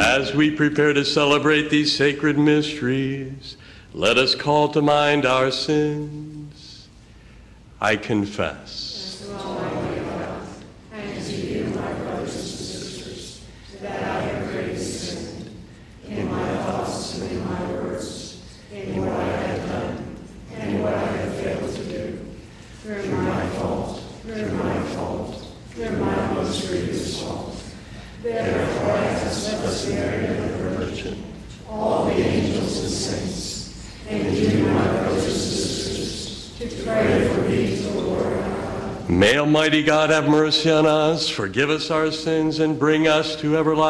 As we prepare to celebrate these sacred mysteries, let us call to mind our sins. I confess. May Almighty God have mercy on us, forgive us our sins, and bring us to everlasting